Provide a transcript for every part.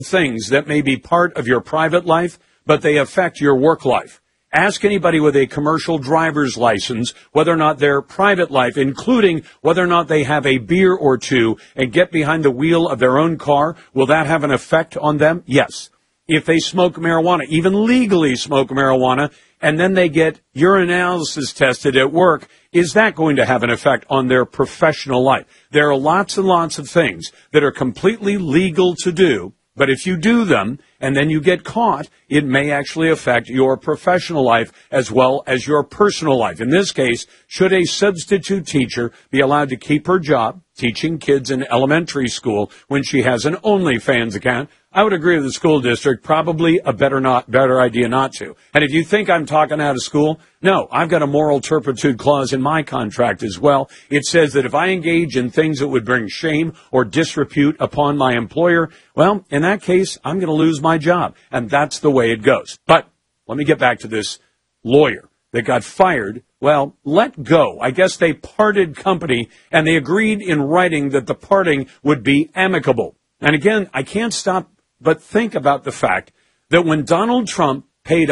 things that may be part of your private life, but they affect your work life. Ask anybody with a commercial driver's license whether or not their private life, including whether or not they have a beer or two and get behind the wheel of their own car, will that have an effect on them? Yes. If they smoke marijuana, even legally smoke marijuana, and then they get urinalysis tested at work, is that going to have an effect on their professional life? There are lots and lots of things that are completely legal to do, but if you do them and then you get caught, it may actually affect your professional life as well as your personal life. In this case, should a substitute teacher be allowed to keep her job teaching kids in elementary school when she has an OnlyFans account? I would agree with the school district, probably a better idea not to. And if you think I'm talking out of school, no, I've got a moral turpitude clause in my contract as well. It says that if I engage in things that would bring shame or disrepute upon my employer, well, in that case, I'm going to lose my job. And that's the way it goes. But let me get back to this lawyer that got fired. Well, let go. I guess they parted company, and they agreed in writing that the parting would be amicable. And again, I can't stop but think about the fact that when Donald Trump paid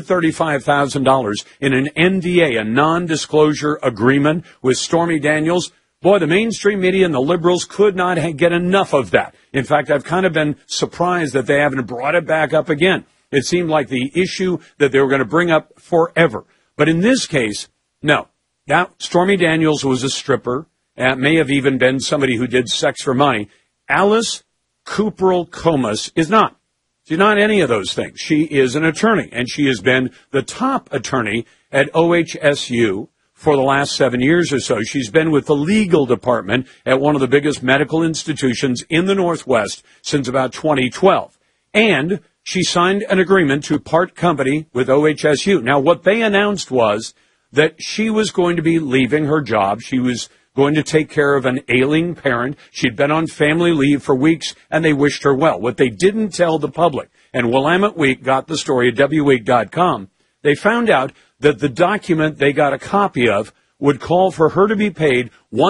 $135,000 in an NDA, a non-disclosure agreement with Stormy Daniels, boy, the mainstream media and the liberals could not get enough of that. In fact, I've kind of been surprised that they haven't brought it back up again. It seemed like the issue that they were going to bring up forever. But in this case, no. Now, Stormy Daniels was a stripper. May have even been somebody who did sex for money. Alice Cooperl-Comas is not. She's not any of those things. She is an attorney, and she has been the top attorney at OHSU for the last 7 years or so. She's been with the legal department at one of the biggest medical institutions in the Northwest since about 2012. And she signed an agreement to part company with OHSU. Now, what they announced was that she was going to be leaving her job. She was going to take care of an ailing parent. She'd been on family leave for weeks, and they wished her well. What they didn't tell the public, and Willamette Week got the story at WWeek.com, they found out that the document they got a copy of would call for her to be paid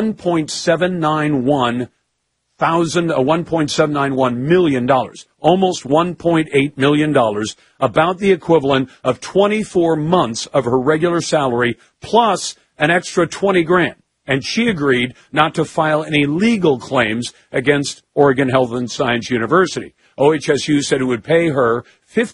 $1.791 million, almost $1.8 million, about the equivalent of 24 months of her regular salary, plus an extra $20,000. And she agreed not to file any legal claims against Oregon Health and Science University. OHSU said it would pay her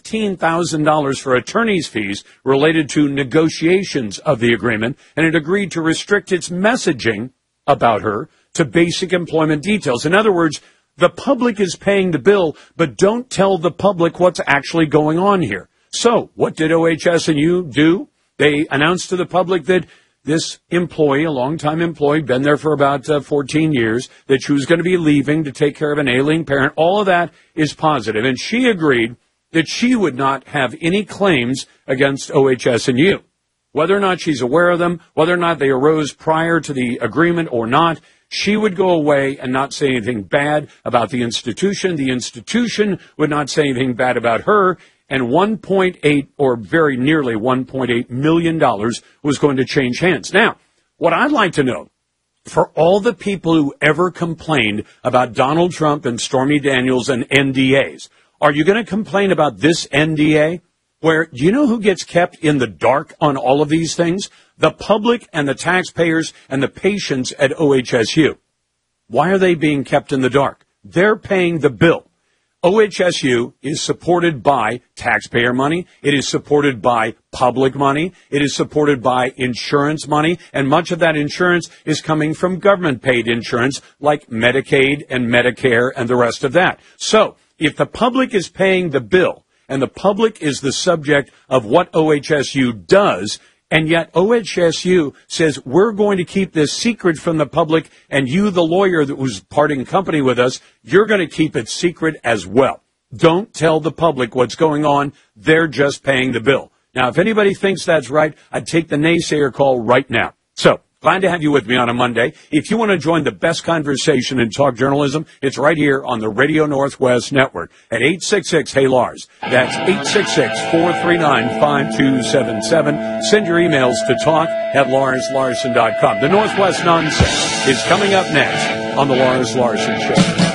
$15,000 for attorney's fees related to negotiations of the agreement, and it agreed to restrict its messaging about her to basic employment details. In other words, the public is paying the bill, but don't tell the public what's actually going on here. So what did OHSU do? They announced to the public that this employee, a longtime employee, been there for about 14 years, that she was going to be leaving to take care of an ailing parent. All of that is positive. And she agreed that she would not have any claims against OHSU. Whether or not she's aware of them, whether or not they arose prior to the agreement or not, she would go away and not say anything bad about the institution. The institution would not say anything bad about her. And 1.8 or very nearly $1.8 million was going to change hands. Now, what I'd like to know, for all the people who ever complained about Donald Trump and Stormy Daniels and NDAs, are you going to complain about this NDA? Where, do you know who gets kept in the dark on all of these things? The public and the taxpayers and the patients at OHSU. Why are they being kept in the dark? They're paying the bill. OHSU is supported by taxpayer money. It is supported by public money. It is supported by insurance money. And much of that insurance is coming from government-paid insurance like Medicaid and Medicare and the rest of that. So if the public is paying the bill and the public is the subject of what OHSU does, and yet OHSU says we're going to keep this secret from the public, and you, the lawyer that was parting company with us, you're going to keep it secret as well. Don't tell the public what's going on. They're just paying the bill. Now, if anybody thinks that's right, I'd take the naysayer call right now. So, glad to have you with me on a Monday. If you want to join the best conversation in talk journalism, it's right here on the Radio Northwest Network at 866-HEY-LARS. That's 866-439-5277. Send your emails to talk@LarsLarson.com. The Northwest Nonsense is coming up next on the Lars Larson Show.